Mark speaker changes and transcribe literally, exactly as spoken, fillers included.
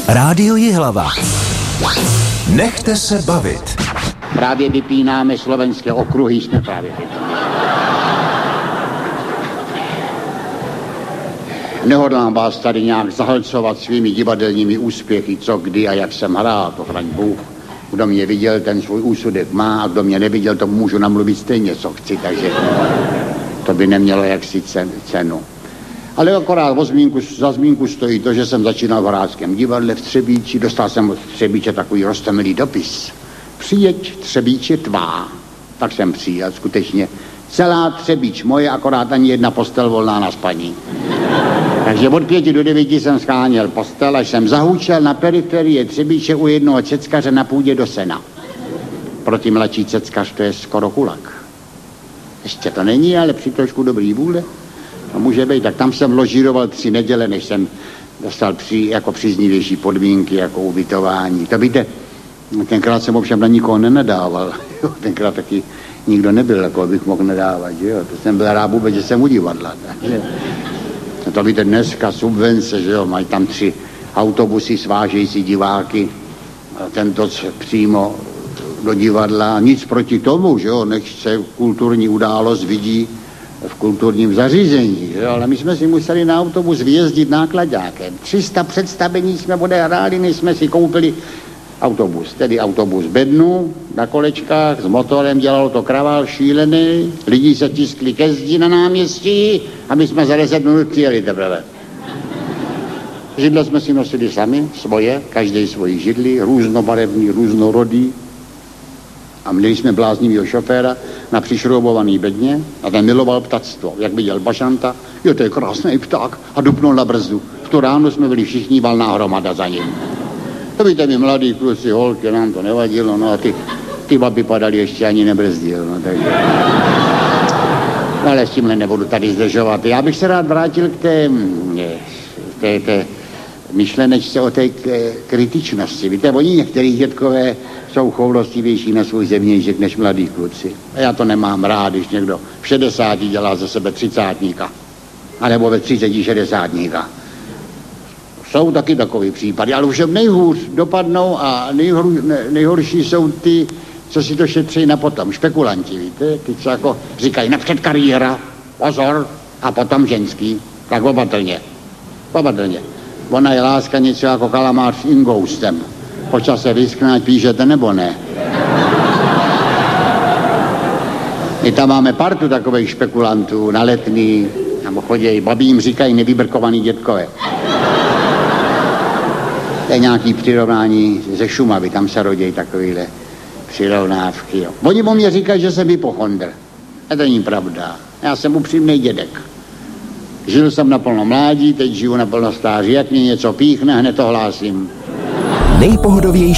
Speaker 1: Rádio Jihlava. Nechte se bavit.
Speaker 2: Právě vypínáme slovenské okruhy, jsme právě Nehodlám vás tady nějak zahlcovat svými divadelními úspěchy, co, kdy a jak jsem hrál, to chraň Bůh. Kdo mě viděl, ten svůj úsudek má, a kdo mě neviděl, to můžu namluvit stejně, co chci, takže to by nemělo jaksi cenu. Ale akorát o zmínku, za zmínku stojí to, že jsem začínal v Horáckém divadle v Třebíči, dostal jsem od Třebíče takový roztomilý dopis. Přijeď Třebíče tvá. Tak jsem přijel, skutečně. Celá Třebíč moje, akorát ani jedna postel volná na spaní. Takže od pěti do devíti jsem scháněl postel, až jsem zahučel na periferii Třebíče u jednoho ceckaře na půdě do sena. Pro ty mladší ceckař to je skoro kulak. Ještě to není, ale při trošku dobrý vůle. To může být, tak tam jsem ložíroval tři neděle, než jsem dostal při, jako příznivější podmínky, jako ubytování. To víte, tenkrát jsem ovšem na nikoho nenadával. Tenkrát taky nikdo nebyl, jako bych mohl nadávat, že jo. To jsem byl rád vůbec, že jsem u divadla. Takže. To víte, dneska subvence, že jo, mají tam tři autobusy svážející diváky, tento přímo do divadla. Nic proti tomu, že jo, nech se kulturní událost vidí v kulturním zařízení, že jo, ale my jsme si museli na autobus vyjezdit nákladákem. tři sta představení jsme odehráli, než jsme si koupili autobus, tedy autobus bednu na kolečkách, s motorem, dělalo to kravál šílený, lidi se tiskli ke zdi na náměstí a my jsme za deset minut přijeli teprve. Židle jsme si nosili sami, svoje, každý svoji židli, různobarevný, různorodý. A měli jsme bláznivýho šoféra na přišroubovaný bedně a ten miloval ptactvo. Jak viděl bašanta, jo, to je krásný pták, a dupnul na brzdu. V tu ránu jsme byli všichni valná hromada za ním. To víte, my mladí kluci, holky, nám to nevadilo, no a ty, ty baby padaly, ještě ani nebrzdil, no takže. Ale s tímhle nebudu tady zdržovat. Já bych se rád vrátil k té, té, té myšlenečce o té kritičnosti. Víte, oni některý dětkové jsou choulostivější na svůj zemějšek než mladí kluci. A já to nemám rád, když někdo v šedesáti dělá ze sebe třicátníka. A nebo ve třiceti šedesátníka. Jsou taky takový případy, ale už nejhůř dopadnou a nejhor, nejhorší jsou ty, co si to šetří na potom. Špekulanti, víte, ty, co jako říkají napřed kariéra, pozor, a potom ženský. Tak opatrně, opatrně. Ona je láska něco jako kalamář s ingoustem. Po čase vyskne, ať píšete nebo ne. My tam máme partu takových špekulantů na Letný, nebo chodějí, babí jim říkají nevybrkovaný dětkové. To je nějaký přirovnání ze Šumavy, tam se rodějí takovýhle přirovnávky. Jo. Oni o mě říkají, že jsem hypochondr. A to není pravda. Já jsem upřímnej dědek. Žil jsem naplno mládí, teď žiju naplno stáří. Jak mě něco píchne, hned to hlásím.
Speaker 1: Nejpohodovější